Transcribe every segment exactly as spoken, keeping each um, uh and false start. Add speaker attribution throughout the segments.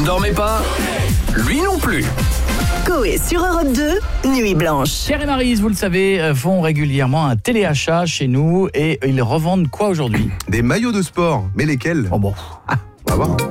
Speaker 1: dormez pas? Lui non plus.
Speaker 2: Coé sur Europe deux, Nuit Blanche.
Speaker 3: Pierre et Maryse, vous le savez, font régulièrement un téléachat chez nous et ils revendent quoi aujourd'hui?
Speaker 4: Des maillots de sport, mais lesquels?
Speaker 3: Oh bon.
Speaker 4: Ah, on va voir.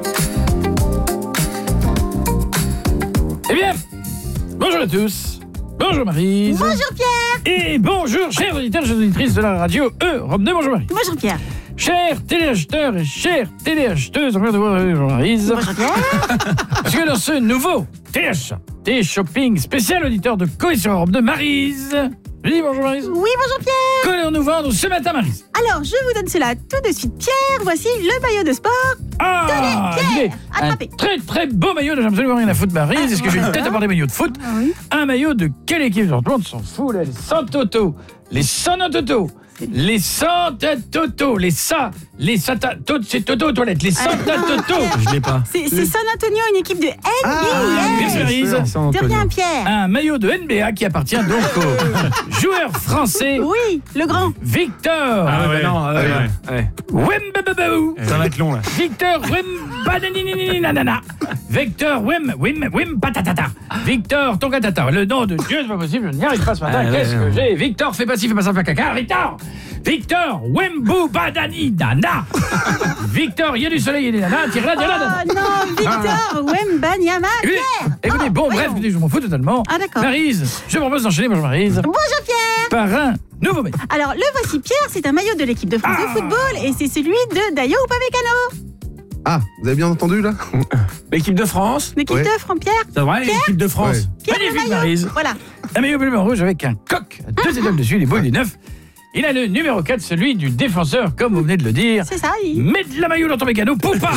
Speaker 3: Eh bien, bonjour à tous. Bonjour Maryse.
Speaker 5: Bonjour Pierre.
Speaker 3: Et bonjour chers auditeurs, chères auditrices de la radio Europe deux. Bonjour Maryse.
Speaker 5: Bonjour Pierre.
Speaker 3: Chers téléacheteurs et chères téléacheteuses, bonjour Maryse.
Speaker 5: Bonjour Pierre.
Speaker 3: Parce que dans ce nouveau téléachat, télé-shopping spécial auditeur de Coé sur Europe deux, Maryse. Je dis bonjour Maryse.
Speaker 5: Oui, bonjour Pierre.
Speaker 3: Qu'allons-nous vendre ce matin Maryse?
Speaker 5: Alors, je vous donne cela tout de suite Pierre. Voici le maillot de sport.
Speaker 3: Ah,
Speaker 5: Tenez, Pierre,
Speaker 3: un
Speaker 5: attrapez.
Speaker 3: très très beau maillot, j'ai absolument rien à foutre Maryse. Est-ce que j'ai une tête à part des maillots de foot?
Speaker 5: Ah oui.
Speaker 3: Un maillot de quelle équipe? Tout le monde s'en fout là, les sans Toto, les sans Toto, les sans Toto, les sa, les sata, Toto, c'est Toto aux toilettes, les sans Toto.
Speaker 6: Je l'ai pas.
Speaker 5: C'est c'est San Antonio, une équipe de N B A.
Speaker 3: Merci Maryse.
Speaker 5: De rien Pierre.
Speaker 3: Un maillot de N B A qui appartient donc au joueur français
Speaker 5: Oui, le grand.
Speaker 3: Victor.
Speaker 6: Ah ouais, non, ouais, ouais, ouais.
Speaker 3: Wembababou.
Speaker 6: Ça va être long là.
Speaker 3: Victor Wembadanininina. Victor Wem Wem Wem patatata. Victor Tongatata. Le nom de Dieu, c'est pas possible, je n'y arrive pas ce matin.
Speaker 6: Ah,
Speaker 3: Qu'est-ce
Speaker 6: ouais,
Speaker 3: que j'ai? Victor, fais pas ci, fais pas ça, fais caca. Victor Victor Wembou Badani Dana. Victor, il y a du soleil et des nanas, tire là, tire là.
Speaker 5: Oh non, Victor Wembanyama.
Speaker 3: Écoutez,
Speaker 5: Pierre.
Speaker 3: écoutez,
Speaker 5: Oh,
Speaker 3: bon, bref,
Speaker 5: voyons.
Speaker 3: écoutez, je m'en fous totalement.
Speaker 5: Ah, d'accord.
Speaker 3: Maryse, je vous propose d'enchaîner, bonjour Maryse,
Speaker 5: Bonjour Pierre.
Speaker 3: par un nouveau maillot.
Speaker 5: Alors, le voici Pierre, c'est un maillot de l'équipe de France
Speaker 3: Ah.
Speaker 5: de football et c'est celui de Dayo Upamecano.
Speaker 4: Ah, vous avez bien entendu là?
Speaker 6: L'équipe de France.
Speaker 5: L'équipe
Speaker 4: Ouais.
Speaker 5: de France Pierre.
Speaker 6: C'est vrai, l'équipe de France.
Speaker 4: Ouais.
Speaker 5: Pierre le
Speaker 3: Magnifique,
Speaker 5: maillot.
Speaker 3: Maryse.
Speaker 5: Voilà.
Speaker 3: Un maillot bleu rouge avec un coq, deux étoiles dessus, les beaux, il est neuf. Il a le numéro quatre, celui du défenseur, comme vous venez de le dire.
Speaker 5: C'est ça, il...
Speaker 3: Mets de la maillot dans ton mécano, poupa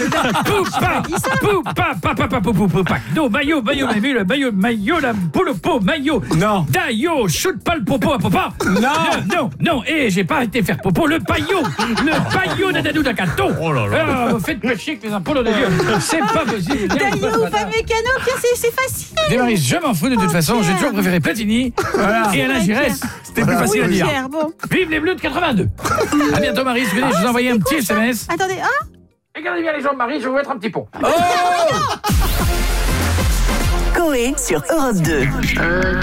Speaker 3: Poupa Poupa Papa Papa Poupa Non, maillot, maillot, maillot, le maillot, maillot, la boule au pot, maillot
Speaker 6: Non.
Speaker 3: Daillot, shoot pas le popo à papa
Speaker 6: Non.
Speaker 3: Non, non, et j'ai pas été faire popo, le paillot Le paillot d'Adadou d'Akato.
Speaker 6: Oh là là.
Speaker 3: Ah, vous faites pécher que les impôts de Dieu. C'est pas possible.
Speaker 5: Dayo Upamecano, Pierre, c'est c'est facile.
Speaker 3: Démarre, je m'en fous de toute façon, j'ai toujours préféré Platini et Alain Giresse. C'était plus facile à
Speaker 5: Oui,
Speaker 3: dire.
Speaker 5: Pierre, bon.
Speaker 3: Vive les Bleus de quatre-vingt-deux. À bientôt Marie, je vais vous envoyer un petit S M S.
Speaker 5: Attendez, hein?
Speaker 3: Regardez bien les jambes Marie, je vais vous mettre un petit pont.
Speaker 2: Coé sur Europe deux.